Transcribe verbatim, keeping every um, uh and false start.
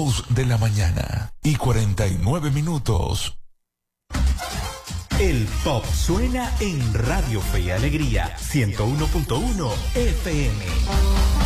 Dos de la mañana y cuarenta y nueve minutos. El pop suena en Radio Fe y Alegría ciento uno punto uno F M.